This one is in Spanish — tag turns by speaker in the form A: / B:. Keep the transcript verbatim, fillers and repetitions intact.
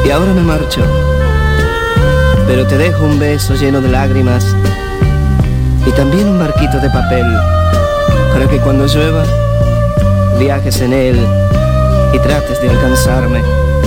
A: Y ahora me marcho, pero te dejo un beso lleno de lágrimas y también un barquito de papel para que cuando llueva viajes en él y trates de alcanzarme.